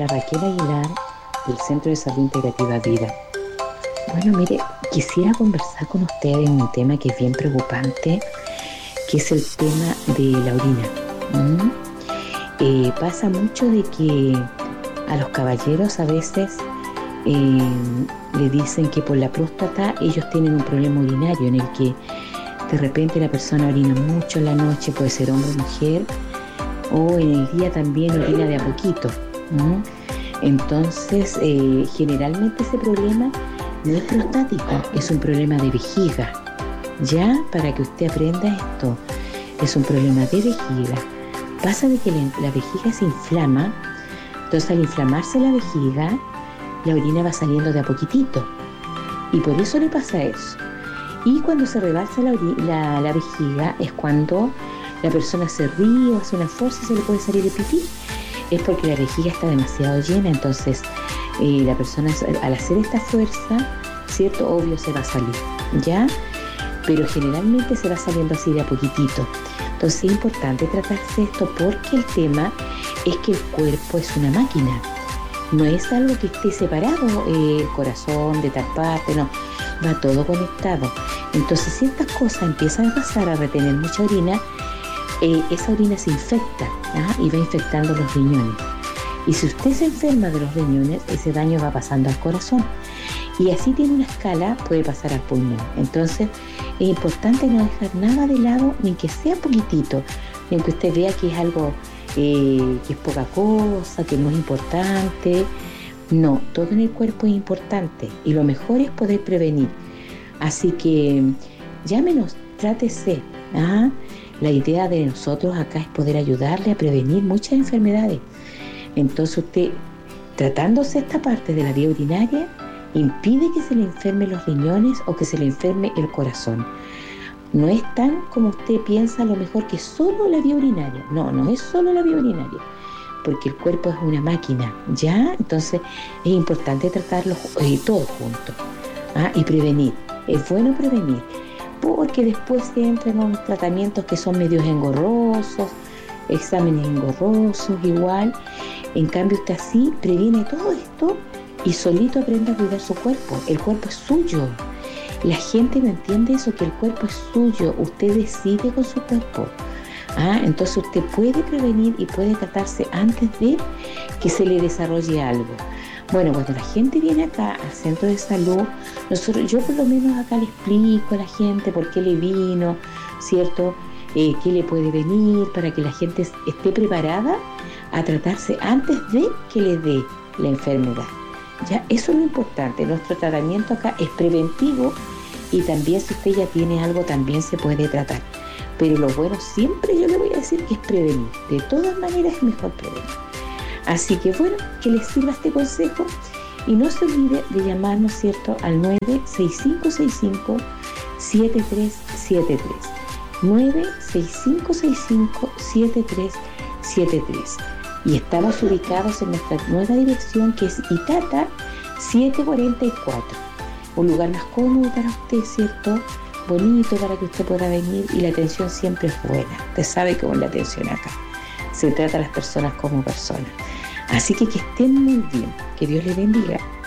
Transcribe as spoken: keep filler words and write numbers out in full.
Raquel Aguilar, del Centro de Salud Integrativa Vida. Bueno, mire, quisiera conversar con ustedes un tema que es bien preocupante, que es el tema de la orina. ¿Mm? Eh, pasa mucho de que a los caballeros a veces eh, le dicen que por la próstata ellos tienen un problema urinario en el que de repente la persona orina mucho en la noche, puede ser hombre o mujer, o en el día también orina de a poquito. ¿Mm? Entonces, eh, generalmente ese problema no es prostático, es un problema de vejiga. Ya, para que usted aprenda esto, es un problema de vejiga. Pasa de que la, la vejiga se inflama, entonces al inflamarse la vejiga, la orina va saliendo de a poquitito. Y por eso le pasa eso. Y cuando se rebalsa la, la, la vejiga es cuando la persona se ríe o hace una fuerza y se le puede salir el pipí. Es porque la vejiga está demasiado llena, entonces eh, la persona al hacer esta fuerza, ¿cierto? Obvio se va a salir, ¿ya? Pero generalmente se va saliendo así de a poquitito. Entonces es importante tratarse esto porque el tema es que el cuerpo es una máquina. No es algo que esté separado, eh, el corazón de tal parte, no. Va todo conectado. Entonces si estas cosas empiezan a pasar a retener mucha orina, Eh, esa orina se infecta, ¿ah? Y va infectando los riñones. Y si usted se enferma de los riñones, ese daño va pasando al corazón. Y así tiene una escala, puede pasar al pulmón. Entonces es importante no dejar nada de lado, ni que sea poquitito, ni que usted vea que es algo eh, que es poca cosa, que no es importante. No, todo en el cuerpo es importante y lo mejor es poder prevenir. Así que llámenos, trátese, ¿ah? La idea de nosotros acá es poder ayudarle a prevenir muchas enfermedades. Entonces usted, tratándose esta parte de la vía urinaria, impide que se le enfermen los riñones o que se le enferme el corazón. No es tan como usted piensa a lo mejor que solo la vía urinaria. No, no es solo la vía urinaria, porque el cuerpo es una máquina, ¿ya? Entonces es importante tratarlo eh, todo junto, ¿ah? Y prevenir. Es bueno prevenir, porque después se entran unos tratamientos que son medios engorrosos, exámenes engorrosos igual. En cambio usted así previene todo esto y solito aprende a cuidar su cuerpo. El cuerpo es suyo. La gente no entiende eso, que el cuerpo es suyo. Usted decide con su cuerpo. Ah, entonces usted puede prevenir y puede tratarse antes de que se le desarrolle algo. Bueno, cuando la gente viene acá al centro de salud, nosotros, yo por lo menos acá le explico a la gente por qué le vino, ¿cierto? Eh, qué le puede venir, para que la gente esté preparada a tratarse antes de que le dé la enfermedad. Ya, eso es lo importante. Nuestro tratamiento acá es preventivo y también si usted ya tiene algo también se puede tratar. Pero lo bueno siempre yo le voy a decir que es prevenir. De todas maneras es mejor prevenir. Así que bueno, que les sirva este consejo y no se olvide de llamarnos, ¿cierto?, al nueve seis cinco seis cinco siete tres siete tres. nueve seis cinco seis cinco siete tres siete tres. Y estamos ubicados en nuestra nueva dirección, que es Itata setecientos cuarenta y cuatro. Un lugar más cómodo para usted, ¿cierto? Bonito para que usted pueda venir y la atención siempre es buena. Usted sabe cómo es la atención acá. Se trata a las personas como personas. Así que que estén muy bien. Que Dios les bendiga.